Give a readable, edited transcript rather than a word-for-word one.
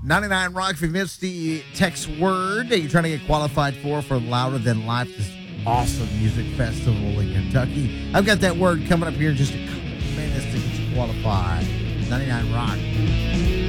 99 Rock, if you missed the text word that you're trying to get qualified for Louder Than Life, this awesome music festival in Kentucky. I've got that word coming up here in just a couple minutes to get you qualified. 99 Rock.